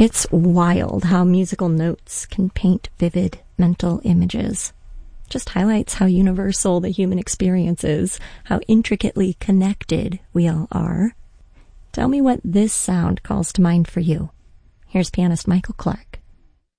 It's wild how musical notes can paint vivid mental images. Just highlights how universal the human experience is, how intricately connected we all are. Tell me what this sound calls to mind for you. Here's pianist Michael Clark.